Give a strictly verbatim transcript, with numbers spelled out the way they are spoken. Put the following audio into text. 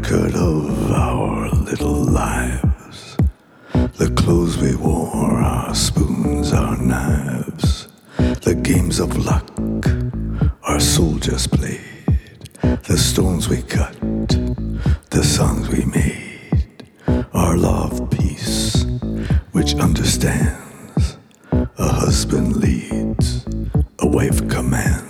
record of our little lives. The clothes we wore, our spoons, our knives. The games of luck our soldiers played. The stones we cut, the songs we made. Our law of peace, which understands. A husband leads, a wife commands.